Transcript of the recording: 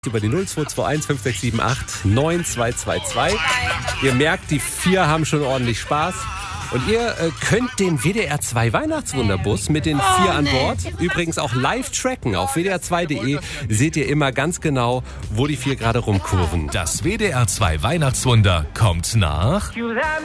Über die 0221 5678 9222. Ihr merkt, die 4 haben schon ordentlich Spaß. Und ihr könnt den WDR 2 Weihnachtswunderbus mit den 4 an Bord übrigens auch live tracken. Auf wdr2.de seht ihr immer ganz genau, wo die 4 gerade rumkurven. Das WDR 2 Weihnachtswunder kommt nach